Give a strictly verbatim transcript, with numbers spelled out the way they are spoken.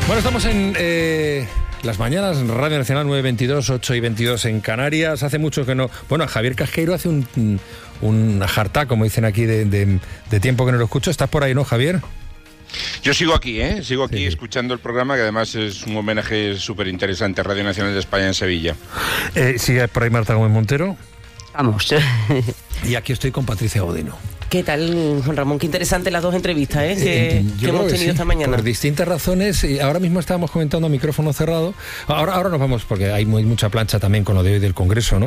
Bueno, estamos en eh, las mañanas, en Radio Nacional nueve veintidós, ocho y veintidós en Canarias. Hace mucho que no... Bueno, Javier Casqueiro hace un, un jartá, como dicen aquí, de, de, de tiempo que no lo escucho. ¿Estás por ahí, no, Javier? Yo sigo aquí, ¿eh? Sigo aquí sí. escuchando el programa, que además es un homenaje súper interesante a Radio Nacional de España en Sevilla. Eh, sigue por ahí Marta Gómez Montero. Vamos. Y aquí estoy con Patricia Godino. ¿Qué tal, Juan Ramón? Qué interesante las dos entrevistas ¿eh? que, Eh, que hemos tenido sí, esta mañana. Por distintas razones. Y ahora mismo estábamos comentando a micrófono cerrado. Ahora, ahora nos vamos, porque hay muy, mucha plancha también con lo de hoy del Congreso, ¿no?